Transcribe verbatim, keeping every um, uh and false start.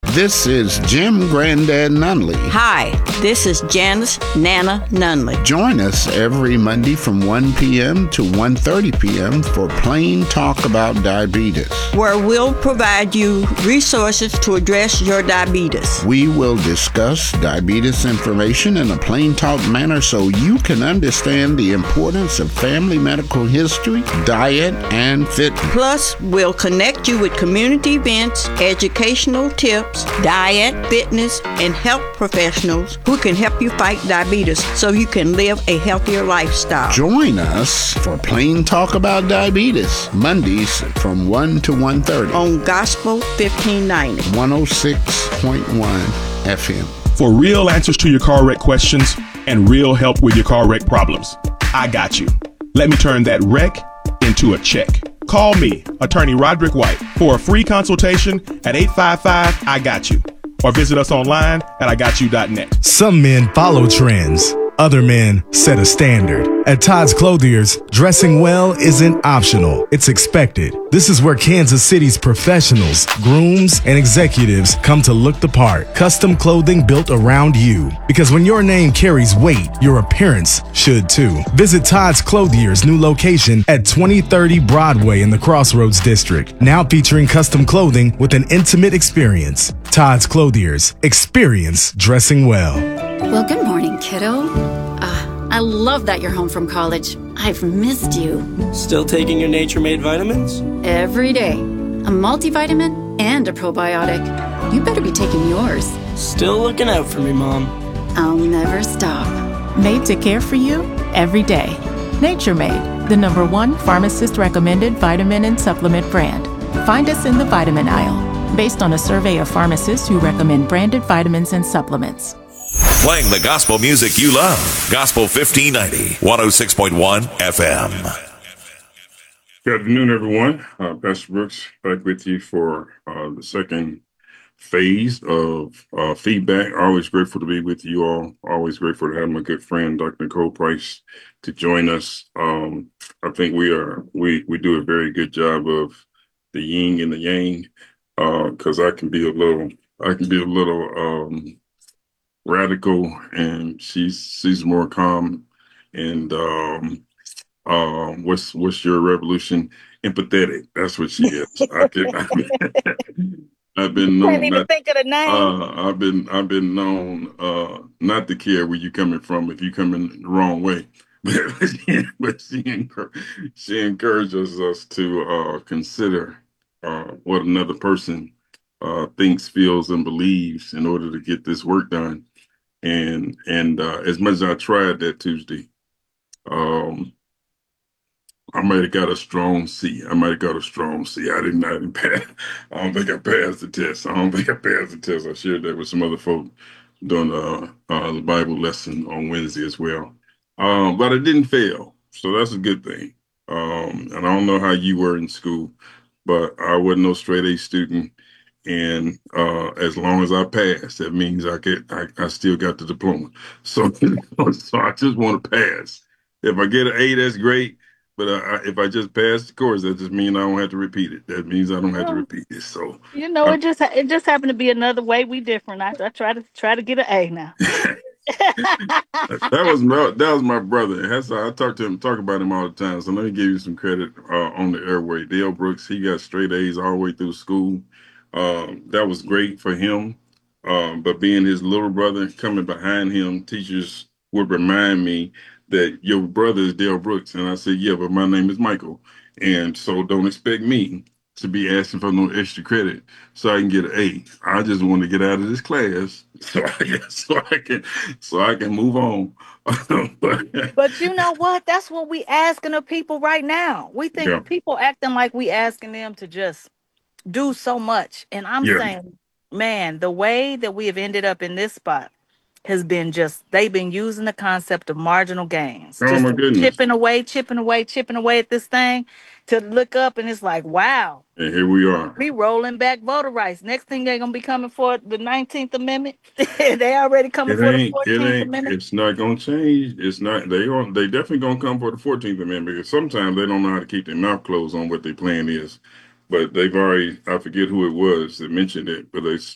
This is Jim Granddad Nunley. Hi, this is Janice Nana Nunley. Join us every Monday from one p.m. to one thirty p.m. for Plain Talk About Diabetes, where we'll provide you resources to address your diabetes. We will discuss diabetes information in a plain talk manner so you can understand the importance of family medical history, diet, and fitness. Plus, we'll connect you with community events, educational tips, diet, fitness, and health professionals who can help you fight diabetes so you can live a healthier lifestyle. Join us for Plain Talk About Diabetes, Mondays from one to one thirty on Gospel fifteen ninety, one oh six point one F M. For real answers to your car wreck questions and real help with your car wreck problems, I got you. Let me turn that wreck into a check. Call me, Attorney Roderick White, for a free consultation at eight five five, I got you. Or visit us online at I got you dot net. Some men follow trends. Other men set a standard. At Todd's Clothiers, dressing well isn't optional. It's expected. This is where Kansas City's professionals, grooms, and executives come to look the part. Custom clothing built around you. Because when your name carries weight, your appearance should too. Visit Todd's Clothiers' new location at twenty thirty Broadway in the Crossroads District. Now featuring custom clothing with an intimate experience. Todd's Clothiers. Experience dressing well. Well, good morning, kiddo. Uh, I love that you're home from college. I've missed you. Still taking your Nature Made vitamins? Every day. A multivitamin and a probiotic. You better be taking yours. Still looking out for me, Mom. I'll never stop. Made to care for you every day. Nature Made, the number one pharmacist-recommended vitamin and supplement brand. Find us in the vitamin aisle, based on a survey of pharmacists who recommend branded vitamins and supplements. Playing the gospel music you love. Gospel fifteen ninety, one oh six point one F M. Good afternoon, everyone. Uh, Pastor Brooks back with you for uh, the second phase of uh, feedback. Always grateful to be with you all. Always grateful to have my good friend, Doctor Nicole Price, to join us. Um, I think we are we we do a very good job of the yin and the yang, because uh, I can be a little I can be a little um, radical, and she's she's more calm and um uh, what's what's your revolution, empathetic. That's what she is. I can, I can, I've been known Can't even not, think of the name. uh I've been I've been known uh not to care where you coming from if you coming the wrong way. But she, but she, encour- she encourages us to uh consider uh what another person uh thinks, feels, and believes in order to get this work done. And and uh, as much as I tried that Tuesday, um, I might have got a strong C. I might have got a strong C. I didn't, I didn't pass. I don't think I passed the test. I don't think I passed the test. I shared that with some other folk during uh, uh, the Bible lesson on Wednesday as well. Um, but I didn't fail, so that's a good thing. Um, and I don't know how you were in school, but I wasn't no straight A student. And uh, as long as I pass, that means I get I, I still got the diploma. So, so I just want to pass. If I get an A, that's great. But uh, I, if I just pass the course, that just means I don't have to repeat it. That means I don't have to repeat it. So You know, I, it just it just happened to be another way we different. I, I try to try to get an A now. that was my that was my brother. That's I talk to him, talk about him all the time. So let me give you some credit uh, on the airway. Dale Brooks, he got straight A's all the way through school. Um, that was great for him. Um, but being his little brother, coming behind him, teachers would remind me that your brother is Dale Brooks, and I said, yeah, but my name is Michael, and so don't expect me to be asking for no extra credit so I can get an A. I just want to get out of this class so I, so I can so I can move on. but, But you know what? That's what we asking of people right now. We think yeah, people acting like we asking them to just do so much. And I'm yeah. saying, man, the way that we have ended up in this spot has been just, they've been using the concept of marginal gains, Oh just my goodness. chipping away, chipping away, chipping away at this thing to look up and it's like, wow, And here we are. we rolling back voter rights. Next thing they're going to be coming for the nineteenth Amendment. They already coming It for the ain't. It fourteenth ain't. Amendment. It's not gonna change. It's not. They on. They definitely gonna come for the fourteenth Amendment because sometimes they don't know how to keep their mouth closed on what their plan is. But they've already. I forget who it was that mentioned it, but they